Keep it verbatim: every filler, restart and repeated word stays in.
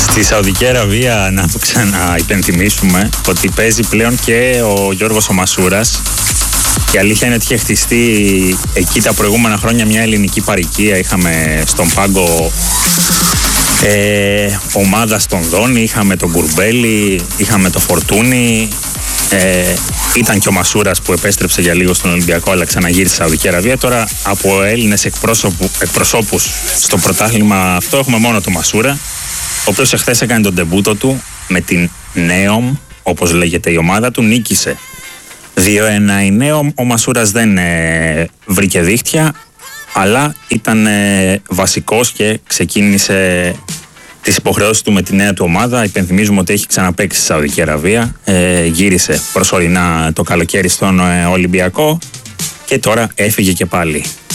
Στη Σαουδική Αραβία, να το ξαναυπενθυμίσουμε ότι παίζει πλέον και ο Γιώργος ο Μασούρας. Η αλήθεια είναι ότι είχε χτιστεί εκεί τα προηγούμενα χρόνια μια ελληνική παροικία. Είχαμε στον πάγκο ε, ομάδα στον Δόνη, είχαμε τον Κουρμπέλη, είχαμε το Φορτούνι. Ε, ήταν και ο Μασούρας που επέστρεψε για λίγο στον Ολυμπιακό, αλλά ξαναγύρισε στη Σαουδική Αραβία. Τώρα από Έλληνες εκπροσώπους στο πρωτάθλημα αυτό έχουμε μόνο τον Μασούρα, ο οποίος εχθές έκανε τον ντεμπούτο του με την Νέομ, όπως λέγεται η ομάδα του, νίκησε δύο ένα η Νέομ. Ο Μασούρας δεν ε, βρήκε δίχτυα, αλλά ήταν ε, βασικός και ξεκίνησε τις υποχρεώσεις του με τη νέα του ομάδα. Υπενθυμίζουμε ότι έχει ξαναπαίξει στη Σαουδική Αραβία, ε, γύρισε προσωρινά το καλοκαίρι στον ε, Ολυμπιακό και τώρα έφυγε και πάλι.